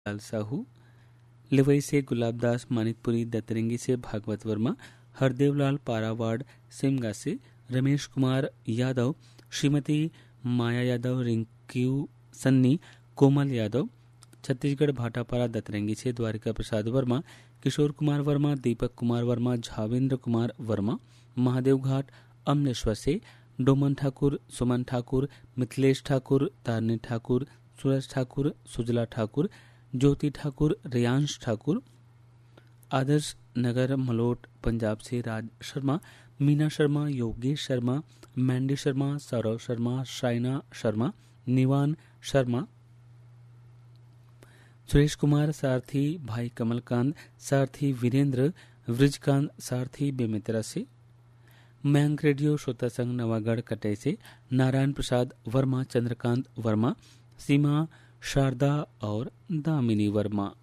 लाल साहू, लिवई से गुलाबदास मानिकपुरी, दतरंगी से भागवत वर्मा, हरदेवलाल पारावाड़ सिमगा से रमेश कुमार यादव, श्रीमती माया यादव, रिंकू सन्नी, कोमल यादव, छत्तीसगढ़ भाटापारा दतरंगी से द्वारिका प्रसाद वर्मा, किशोर कुमार वर्मा, दीपक कुमार वर्मा, झावेंद्र कुमार वर्मा, महादेव घाट अमलेश्वर से डोमन ठाकुर, सुमन ठाकुर, मिथिलेश ठाकुर, तारनी ठाकुर, सूरज ठाकुर, सुजला ठाकुर, ज्योति ठाकुर, रियांश ठाकुर, आदर्श नगर मलोट पंजाब से राज शर्मा, मीना शर्मा, योगेश शर्मा, मैंडी शर्मा, सौरव शर्मा, शाइना शर्मा, निवान शर्मा, सुरेश कुमार सारथी, भाई कमलकांत सारथी, वीरेंद्र वृजकांत सारथी बेमेतरा से, मयंक रेडियो श्रोता संघ नवागढ़ कटई से नारायण प्रसाद वर्मा, चंद्रकांत वर्मा, सीमा शारदा और दामिनी वर्मा।